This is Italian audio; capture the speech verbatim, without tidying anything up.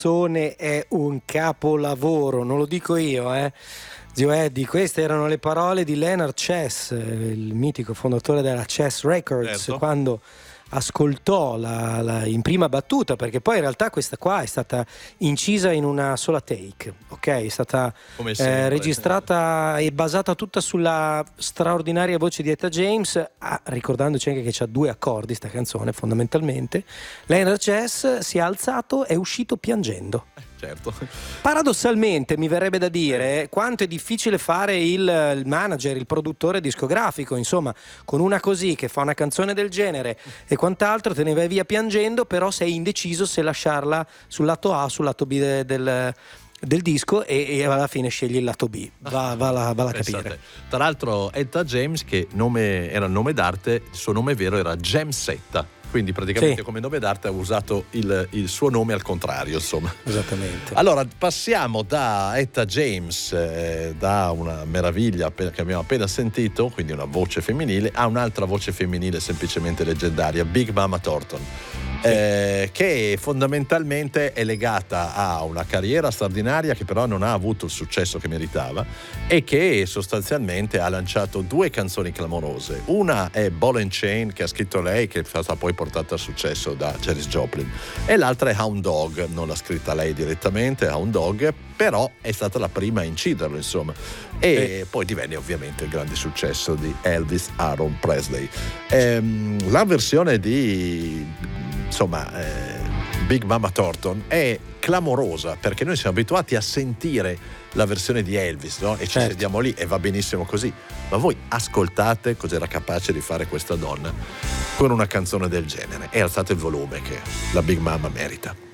È un capolavoro, non lo dico io, eh. Zio Eddie, queste erano le parole di Leonard Chess, il mitico fondatore della Chess Records, certo. quando ascoltò la, la, in prima battuta, perché poi in realtà questa qua è stata incisa in una sola take, ok? È stata sempre, eh, registrata e basata tutta sulla straordinaria voce di Etta James, ah, ricordandoci anche che c'ha due accordi sta canzone fondamentalmente. Leonard Chess si è alzato e è uscito piangendo. Certo. Paradossalmente mi verrebbe da dire quanto è difficile fare il, il manager, il produttore discografico, insomma, con una così che fa una canzone del genere e quant'altro te ne vai via piangendo, però sei indeciso se lasciarla sul lato A, sul lato B de, del, del disco e, e alla fine scegli il lato B. Va, va, la, va la capire. Tra l'altro Etta James, che nome, era il nome d'arte, il suo nome vero era Jamsetta. Quindi praticamente sì, come nome d'arte ha usato il, il suo nome al contrario, insomma. Esattamente. Allora passiamo da Etta James, eh, da una meraviglia che abbiamo appena sentito, quindi una voce femminile, a un'altra voce femminile semplicemente leggendaria, Big Mama Thornton. Sì. Eh, che fondamentalmente è legata a una carriera straordinaria che però non ha avuto il successo che meritava e che sostanzialmente ha lanciato due canzoni clamorose. Una è Ball and Chain, che ha scritto lei, che è stata poi portata al successo da Janis Joplin, e l'altra è Hound Dog, non l'ha scritta lei direttamente, Hound Dog, però è stata la prima a inciderlo, insomma, e eh. poi divenne ovviamente il grande successo di Elvis Aaron Presley. Ehm, la versione di insomma eh, Big Mama Thornton è clamorosa, perché noi siamo abituati a sentire la versione di Elvis, no? E ci certo. sediamo lì e va benissimo così, ma voi ascoltate cos'era capace di fare questa donna con una canzone del genere e alzate il volume, che la Big Mama merita.